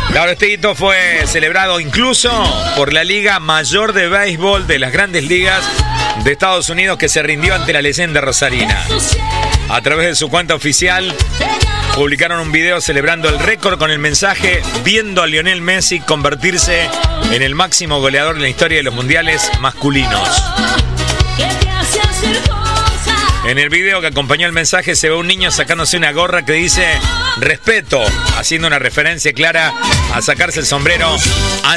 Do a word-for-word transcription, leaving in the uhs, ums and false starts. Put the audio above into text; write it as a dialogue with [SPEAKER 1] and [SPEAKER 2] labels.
[SPEAKER 1] Claro, este hito fue celebrado incluso por la Liga Mayor de Béisbol de las Grandes Ligas de Estados Unidos, que se rindió ante la leyenda rosarina. A través de su cuenta oficial publicaron un video celebrando el récord con el mensaje: viendo a Lionel Messi convertirse en el máximo goleador en la historia de los mundiales masculinos. En el video que acompañó el mensaje se ve un niño sacándose una gorra que dice respeto, haciendo una referencia clara a sacarse el sombrero